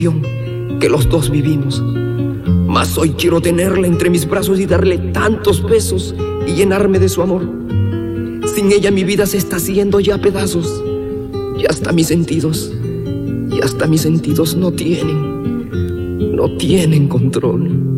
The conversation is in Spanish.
que los dos vivimos. Mas hoy quiero tenerla entre mis brazos y darle tantos besos y llenarme de su amor. Sin ella mi vida se está haciendo ya pedazos, y hasta mis sentidos no tienen control.